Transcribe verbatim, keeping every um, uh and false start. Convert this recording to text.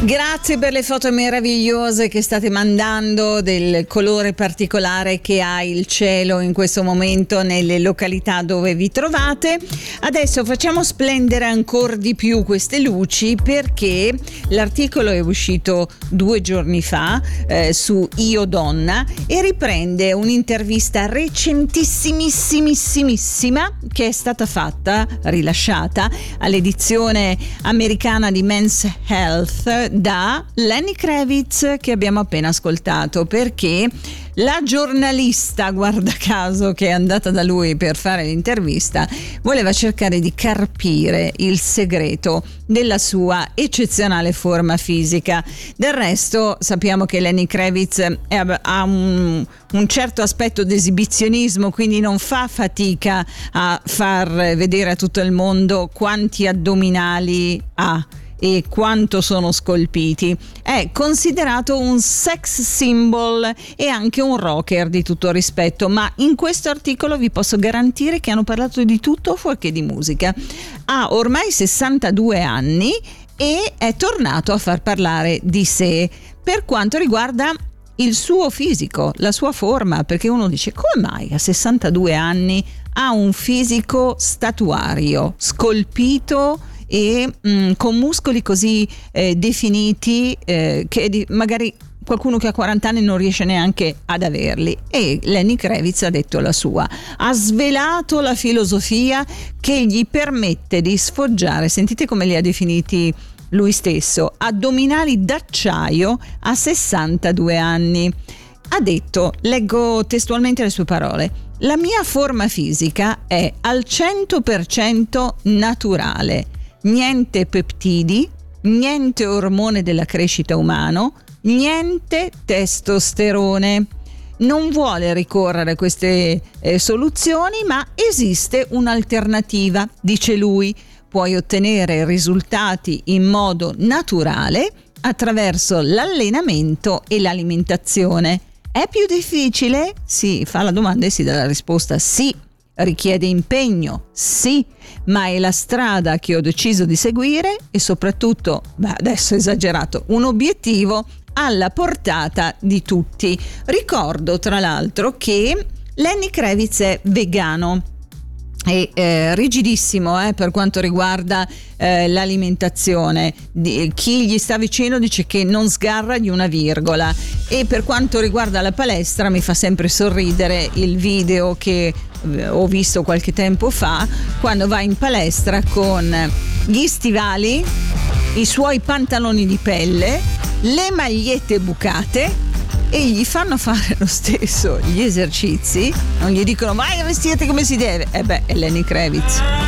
Grazie per le foto meravigliose che state mandando del colore particolare che ha il cielo in questo momento nelle località dove vi trovate. Adesso facciamo splendere ancora di più queste luci, perché l'articolo è uscito due giorni fa eh, su Io Donna e riprende un'intervista recentissimissima che è stata fatta, rilasciata all'edizione americana di Men's Health da Lenny Kravitz, che abbiamo appena ascoltato, perché la giornalista, guarda caso, che è andata da lui per fare l'intervista, voleva cercare di carpire il segreto della sua eccezionale forma fisica. Del resto sappiamo che Lenny Kravitz è, ha un, un certo aspetto di esibizionismo, quindi non fa fatica a far vedere a tutto il mondo quanti addominali ha e quanto sono scolpiti. È considerato un sex symbol e anche un rocker di tutto rispetto, ma in questo articolo vi posso garantire che hanno parlato di tutto fuorché di musica. Ha ormai sessantadue anni e è tornato a far parlare di sé per quanto riguarda il suo fisico, la sua forma, perché uno dice: come mai a sessantadue anni ha un fisico statuario, scolpito e mh, con muscoli così eh, definiti eh, che di, magari qualcuno che ha quaranta anni non riesce neanche ad averli. E Lenny Kravitz ha detto la sua, ha svelato la filosofia che gli permette di sfoggiare, sentite come li ha definiti lui stesso, addominali d'acciaio a sessantadue anni. Ha detto, leggo testualmente le sue parole: la mia forma fisica è al cento per cento naturale. Niente peptidi, niente ormone della crescita umano, niente testosterone. Non vuole ricorrere a queste eh, soluzioni, ma esiste un'alternativa, dice lui. Puoi ottenere risultati in modo naturale attraverso l'allenamento e l'alimentazione. È più difficile? Si fa la domanda e si dà la risposta sì. Richiede impegno? Sì, ma è la strada che ho deciso di seguire e soprattutto, beh, adesso è esagerato, un obiettivo alla portata di tutti. Ricordo tra l'altro che Lenny Kravitz è vegano e eh, rigidissimo eh, per quanto riguarda eh, l'alimentazione. Di, chi gli sta vicino dice che non sgarra di una virgola. E per quanto riguarda la palestra, mi fa sempre sorridere il video che eh, ho visto qualche tempo fa, quando va in palestra con gli stivali, i suoi pantaloni di pelle, le magliette bucate, e gli fanno fare lo stesso gli esercizi, non gli dicono vai a vestirti come si deve. E eh beh, è Lenny Kravitz.